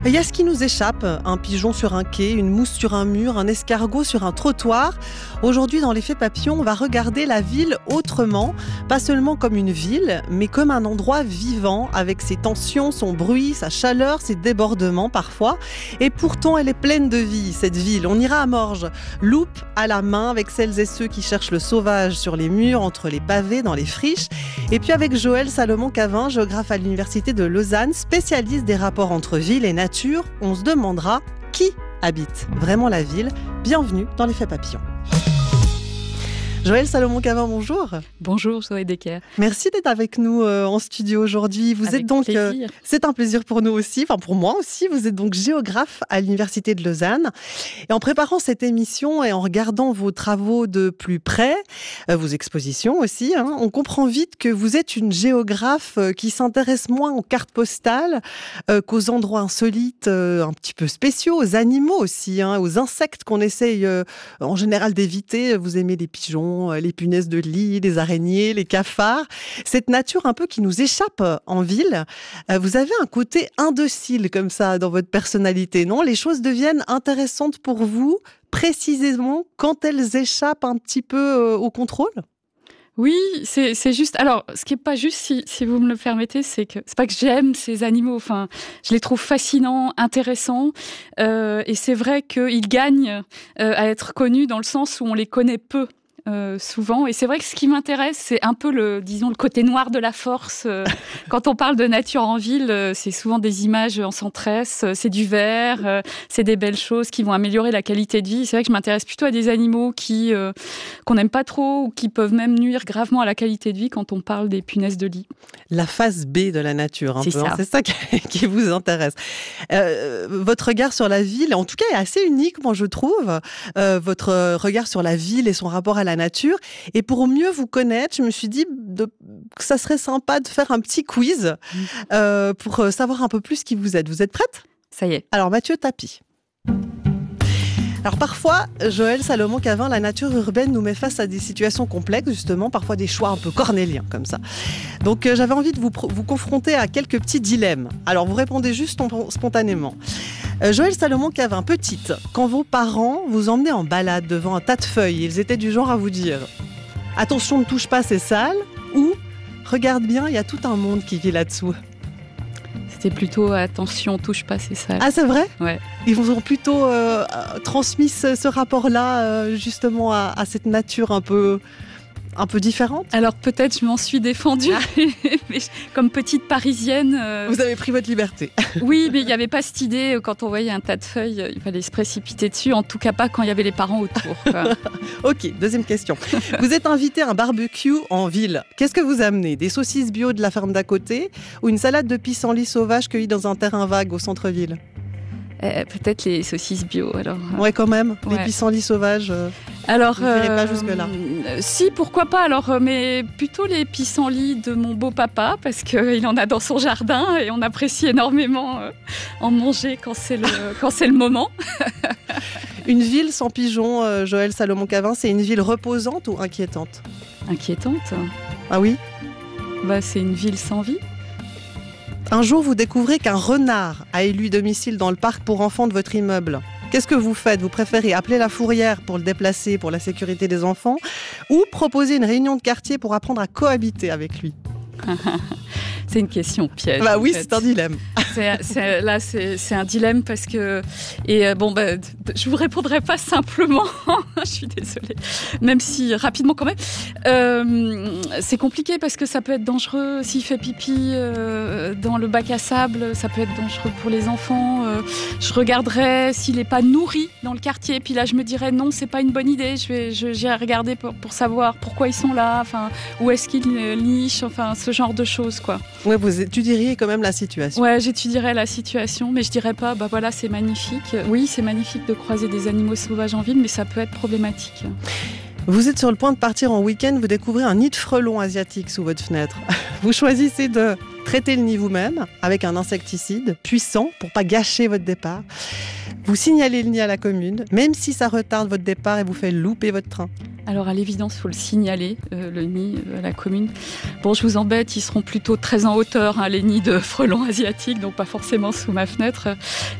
Il y a ce qui nous échappe, un pigeon sur un quai, une mousse sur un mur, un escargot sur un trottoir. Aujourd'hui, dans l'effet papillon, on va regarder la ville autrement, pas seulement comme une ville, mais comme un endroit vivant, avec ses tensions, son bruit, sa chaleur, ses débordements parfois. Et pourtant, elle est pleine de vie, cette ville. On ira à Morges, loupe à la main, avec celles et ceux qui cherchent le sauvage sur les murs, entre les pavés, dans les friches. Et puis avec Joël Salomon-Cavin, géographe à l'Université de Lausanne, spécialiste des rapports entre ville et nature. On se demandera qui habite vraiment la ville. Bienvenue dans l'effet papillon. Joël Salomon-Cavin, bonjour. Bonjour, Zoé Decker. Merci d'être avec nous en studio aujourd'hui. Vous êtes donc, c'est un plaisir pour nous aussi, enfin pour moi aussi. Vous êtes donc géographe à l'Université de Lausanne. Et en préparant cette émission et en regardant vos travaux de plus près, vos expositions aussi, on comprend vite que vous êtes une géographe qui s'intéresse moins aux cartes postales qu'aux endroits insolites, un petit peu spéciaux, aux animaux aussi, aux insectes qu'on essaye en général d'éviter. Vous aimez les pigeons, les punaises de lit, les araignées, les cafards. Cette nature un peu qui nous échappe en ville. Vous avez un côté indocile comme ça dans votre personnalité, non ? Les choses deviennent intéressantes pour vous précisément quand elles échappent un petit peu au contrôle ? Oui, c'est juste. Alors, ce qui est pas juste, si vous me le permettez, c'est pas que j'aime ces animaux. Enfin, je les trouve fascinants, intéressants, et c'est vrai qu'ils gagnent à être connus dans le sens où on les connaît peu. Souvent, et c'est vrai que ce qui m'intéresse, c'est un peu le côté noir de la force. Quand on parle de nature en ville, c'est souvent des images en centresse, c'est du vert, c'est des belles choses qui vont améliorer la qualité de vie. C'est vrai que je m'intéresse plutôt à des animaux qu'on n'aime pas trop ou qui peuvent même nuire gravement à la qualité de vie quand on parle des punaises de lit. La face B de la nature, c'est ça. C'est ça qui vous intéresse. Votre regard sur la ville, en tout cas, est assez unique, moi je trouve. Votre regard sur la ville et son rapport à la nature. Et pour mieux vous connaître, je me suis dit que ça serait sympa de faire un petit quiz pour savoir un peu plus qui vous êtes. Vous êtes prête ? Ça y est. Alors Mathieu Tapie. Alors parfois, Joël Salomon-Cavin, la nature urbaine nous met face à des situations complexes, justement, parfois des choix un peu cornéliens comme ça. Donc j'avais envie de vous confronter à quelques petits dilemmes. Alors vous répondez juste spontanément. Joël Salomon-Cavin, petite, quand vos parents vous emmenaient en balade devant un tas de feuilles, ils étaient du genre à vous dire « Attention, ne touche pas, c'est sale » ou « Regarde bien, il y a tout un monde qui vit là-dessous ». C'était plutôt « Attention, touche pas, c'est sale ». Ah, c'est vrai ? Ouais. Ils vous ont plutôt transmis ce rapport-là, justement, à cette nature un peu différente ? Alors peut-être je m'en suis défendue, mais comme petite parisienne... Vous avez pris votre liberté. Oui, mais il n'y avait pas cette idée, quand on voyait un tas de feuilles, il fallait se précipiter dessus, en tout cas pas quand il y avait les parents autour. Ok, deuxième question. Vous êtes invité à un barbecue en ville. Qu'est-ce que vous amenez ? Des saucisses bio de la ferme d'à côté ou une salade de pissenlit sauvage cueillie dans un terrain vague au centre-ville ? Peut-être les saucisses bio, alors. Ouais, quand même. Ouais. Les pissenlits sauvages. Alors, vous n'irez pas jusque-là. Si, pourquoi pas. Alors, mais plutôt les pissenlits de mon beau-papa, parce qu'il en a dans son jardin et on apprécie énormément en manger quand c'est le moment. Une ville sans pigeons, Joël Salomon-Cavin, c'est une ville reposante ou inquiétante ? Inquiétante ? Ah oui ? C'est une ville sans vie. Un jour, vous découvrez qu'un renard a élu domicile dans le parc pour enfants de votre immeuble. Qu'est-ce que vous faites ? Vous préférez appeler la fourrière pour le déplacer pour la sécurité des enfants ou proposer une réunion de quartier pour apprendre à cohabiter avec lui ? C'est une question piège. Bah oui, en fait. c'est un dilemme. C'est un dilemme parce que... je vous répondrai pas simplement. Je suis désolée. Même si, rapidement quand même. C'est compliqué parce que ça peut être dangereux. S'il fait pipi dans le bac à sable, ça peut être dangereux pour les enfants. Je regarderai s'il n'est pas nourri dans le quartier. Puis là, je me dirais non, c'est pas une bonne idée. J'irai regarder pour savoir pourquoi ils sont là. Enfin, où est-ce qu'ils nichent. Enfin, ce genre de choses, quoi. Ouais, vous étudieriez quand même la situation. Ouais, j'étudierais la situation, mais je dirais pas, voilà, c'est magnifique. Oui, c'est magnifique de croiser des animaux sauvages en ville, mais ça peut être problématique. Vous êtes sur le point de partir en week-end, vous découvrez un nid de frelons asiatiques sous votre fenêtre. Vous choisissez de traiter le nid vous-même avec un insecticide puissant pour pas gâcher votre départ. Vous signalez le nid à la commune, même si ça retarde votre départ et vous fait louper votre train. Alors à l'évidence, il faut le signaler, le nid à la commune. Bon, je vous embête, ils seront plutôt très en hauteur, les nids de frelons asiatiques, donc pas forcément sous ma fenêtre.